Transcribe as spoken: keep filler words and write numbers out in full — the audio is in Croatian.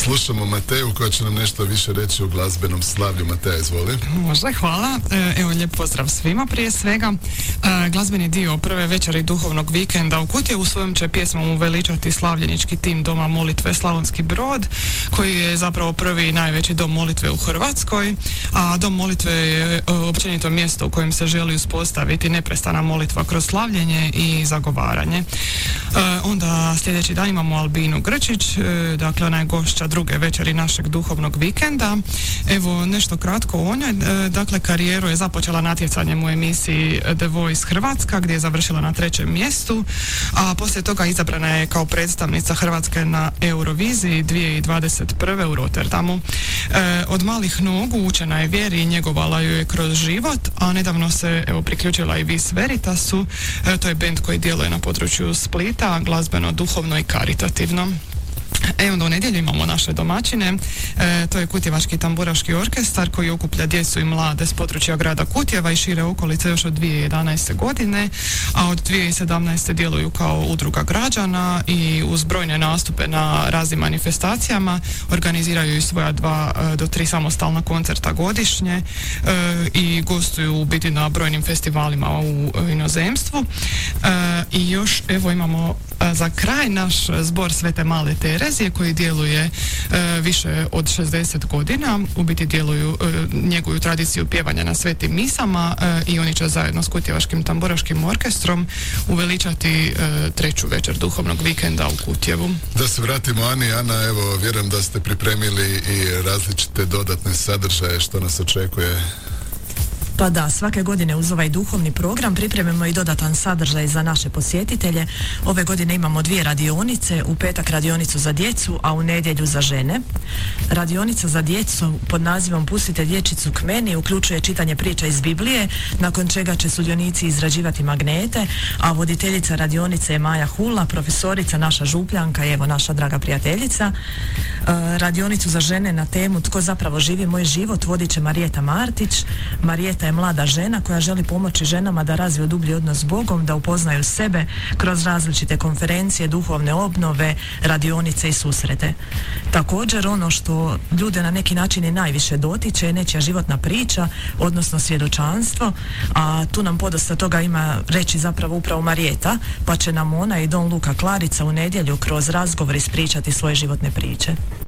slušamo Mateju koja će nam nešto više reći o glazbenom slavlju. Mateja, izvoli. Može, hvala. Evo, lijep pozdrav svima prije svega. E, glazbeni dio prve večeri duhovnog vikenda u Kutjevu svojom će pjesmom uveličati slavljenički tim Doma molitve Slavonski Brod, koji je zapravo prvi i najveći dom molitve u Hrvatskoj, a dom molitve je općenito mjesto u kojem se želi uspostaviti neprestana molitva kroz slavljenje i zagovaranje. E, onda sljedeći dan imamo Albinu Grčić, e, dakle ona je gošća druge večeri našeg duhovnog vikenda. Evo nešto kratko o njoj. E, dakle, karijeru je započela natjecanjem u emisiji The Voice Hrvatska gdje je završila na trećem mjestu, a poslije toga izabrana je kao predstavnica Hrvatske na Euroviziji dvije tisuće dvadeset prve u Rotterdamu. E, od malih nogu učena je vjeri i njegovala ju je kroz život, a nedavno se evo priključila i Vis Veritasu. E, to je bend koji djeluje na području Splita, glazbeno, duhovno i karitativno. E onda u nedjelju imamo naše domaćine, e, to je Kutjevački tamburaški orkestar koji okuplja djecu i mlade s područja grada Kutjeva i šire okolice još od dvije tisuće jedanaeste. godine, a od dvije tisuće sedamnaeste. djeluju kao udruga građana i uz brojne nastupe na raznim manifestacijama organiziraju i svoja dva do tri samostalna koncerta godišnje e, i gostuju u biti na brojnim festivalima u inozemstvu. E, I još evo imamo a, za kraj naš zbor Svete Male Terezije koji djeluje e, više od šezdeset godina, u biti djeluju, e, njeguju tradiciju pjevanja na svetim misama e, i oni će zajedno s Kutjevačkim tamburaškim orkestrom uveličati e, treću večer duhovnog vikenda u Kutjevu. Da se vratimo Ani. Ana, evo, vjerujem da ste pripremili i različite dodatne sadržaje što nas očekuje. Pa da, svake godine uz ovaj duhovni program pripremimo i dodatan sadržaj za naše posjetitelje. Ove godine imamo dvije radionice, u petak radionicu za djecu, a u nedjelju za žene. Radionica za djecu pod nazivom Pustite dječicu k meni uključuje čitanje priča iz Biblije, nakon čega će sudionici izrađivati magnete, a voditeljica radionice je Maja Hula, profesorica, naša župljanka i evo naša draga prijateljica. E, radionicu za žene na temu Tko zapravo živi moj život vodit će Marijeta Martić. Marijeta je mlada žena koja želi pomoći ženama da razviju dublji odnos s Bogom, da upoznaju sebe kroz različite konferencije, duhovne obnove, radionice i susrete. Također ono što ljude na neki način i najviše dotiče je nečija životna priča, odnosno svjedočanstvo, a tu nam podosta toga ima reći zapravo upravo Marijeta, pa će nam ona i Don Luka Klarica u nedjelju kroz razgovor ispričati svoje životne priče.